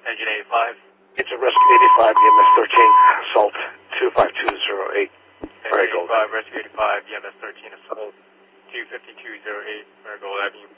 Engine 85. It's a Rescue 85, EMS 13, Assault 25208. Engine 85, Rescue 85, EMS 13, Assault 25208, Marigold Avenue.